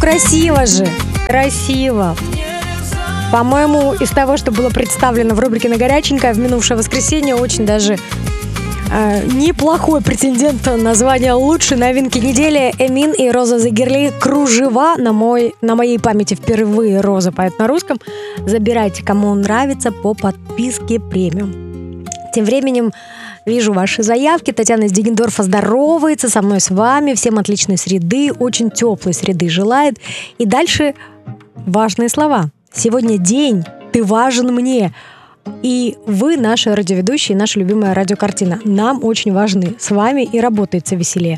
красиво же, красиво. По-моему, из того, что было представлено в рубрике «На горяченькое» в минувшее воскресенье, очень даже неплохой претендент на звание лучшей новинки недели. Эмин и Роза Загерли «Кружева». На моей памяти впервые Роза поет на русском. Забирайте, кому нравится, по подписке премиум. Тем временем вижу ваши заявки. Татьяна из Дегендорфа здоровается со мной, с вами. Всем отличной среды, очень теплой среды желает. И дальше важные слова. Сегодня день, ты важен мне. И вы, наши радиоведущие, наша любимая радиокартина, нам очень важны. С вами и работается веселее.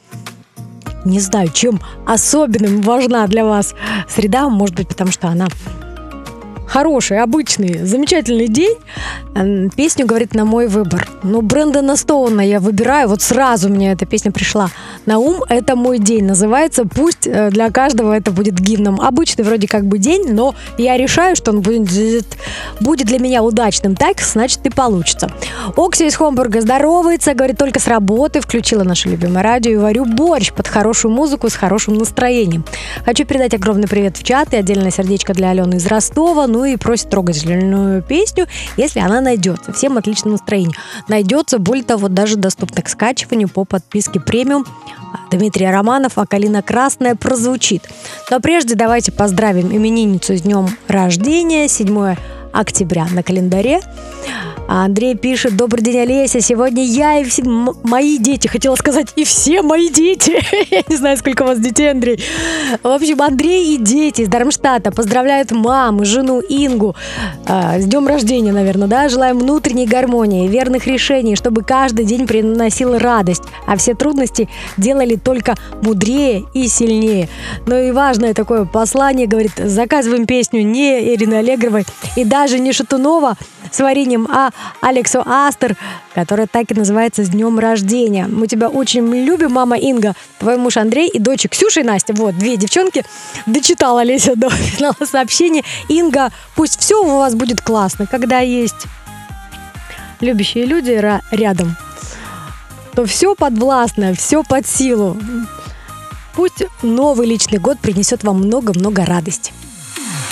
Не знаю, чем особенным важна для вас среда, может быть, потому что она хороший, обычный, замечательный день. Песню, говорит, на мой выбор. Но Брэндона Стоуна я выбираю. Вот сразу мне эта песня пришла на ум. «Это мой день» называется. Пусть для каждого это будет гимном. Обычный вроде как бы день, но я решаю, что он будет для меня удачным. Так, значит, и получится. Окси из Хомбурга здоровается. Говорит, только с работы включила наше любимое радио и варю борщ под хорошую музыку с хорошим настроением. Хочу передать огромный привет в чат и отдельное сердечко для Алены из Ростова. Ну и просит трогательную песню, если она найдется. Всем отличного настроения. Найдется, более того, даже доступна к скачиванию по подписке премиум. Дмитрий Романов, а «Калина красная» прозвучит. Но прежде давайте поздравим именинницу с днем рождения. 7 октября на календаре. Андрей пишет: добрый день, Олеся. Сегодня я и мои дети, хотела сказать, и все мои дети. Я не знаю, сколько у вас детей, Андрей. В общем, Андрей и дети из Дармштадта поздравляют маму, жену Ингу с днем рождения, наверное, да? Желаем внутренней гармонии, верных решений, чтобы каждый день приносил радость, а все трудности делали только мудрее и сильнее. Ну и важное такое послание, говорит, заказываем песню не Ирины Аллегровой и даже не Шатунова с вареньем, а Алексу Астер, которая так и называется «С днем рождения». Мы тебя очень любим, мама Инга, твой муж Андрей и дочь Ксюша и Настя. Вот, 2 девчонки. Дочитала Леся до финала сообщения. Инга, пусть все у вас будет классно. Когда есть любящие люди рядом, то все подвластно, все под силу. Пусть новый личный год принесет вам много-много радости.